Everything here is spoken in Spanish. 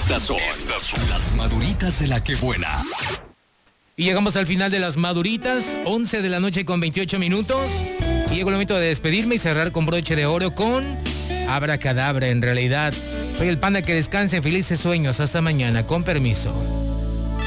Estas son las maduritas de la que buena. Y llegamos al final de las maduritas, 11 de la noche con 28 minutos. Y llegó el momento de despedirme y cerrar con broche de oro con Abracadabra. En realidad, soy el Panda, que descanse, felices sueños, hasta mañana, con permiso.